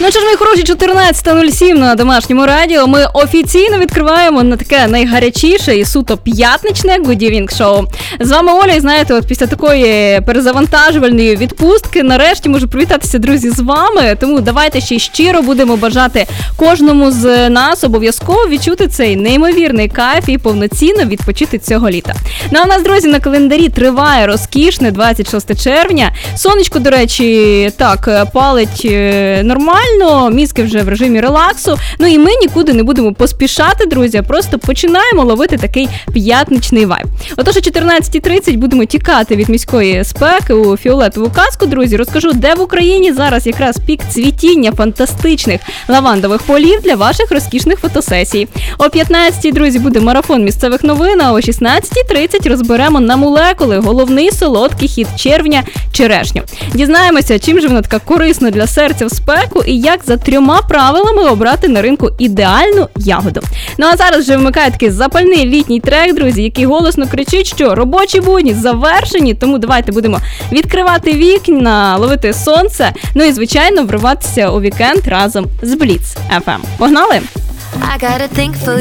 Ну що ж, ми хороші, 14:07 на Домашньому радіо. Ми офіційно відкриваємо на таке найгарячіше і суто п'ятничне Good Evening шоу. З вами Оля, і знаєте, от після такої перезавантажувальної відпустки нарешті можу привітатися, друзі, з вами. Тому давайте ще й щиро будемо бажати кожному з нас обов'язково відчути цей неймовірний кайф і повноцінно відпочити цього літа. Ну а у нас, друзі, на календарі триває розкішне 26 червня. Сонечко, до речі, так, палить нормально, мізки вже в режимі релаксу. Ну і ми нікуди не будемо поспішати, друзі, а просто починаємо ловити такий п'ятничний вайб. Отож, о 14:30 будемо тікати від міської спеки у фіолетову казку, друзі. Розкажу, де в Україні зараз якраз пік цвітіння фантастичних лавандових полів для ваших розкішних фотосесій. О 15:00, друзі, буде марафон місцевих новин, а о 16:30 розберемо на молекули головний солодкий хіт червня – черешню. Дізнаємося, чим же вона така корисна для серця в спеку і як за 3 правилами обрати на ринку ідеальну ягоду. Ну а зараз вже вмикає такий запальний літній трек, друзі, який голосно кричить, що робочі будні завершені, тому давайте будемо відкривати вікна, ловити сонце, ну і, звичайно, вриватися у вікенд разом з Blitz FM. Погнали! I got a thing for